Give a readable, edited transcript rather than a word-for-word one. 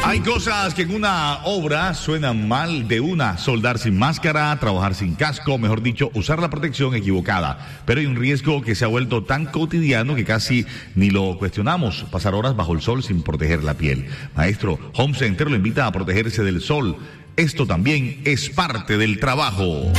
Hay cosas que en una obra suenan mal de una: soldar sin máscara, trabajar sin casco, mejor dicho, usar la protección equivocada. Pero hay un riesgo que se ha vuelto tan cotidiano que casi ni lo cuestionamos: pasar horas bajo el sol sin proteger la piel. Maestro, Home Center lo invita a protegerse del sol. Esto también es parte del trabajo.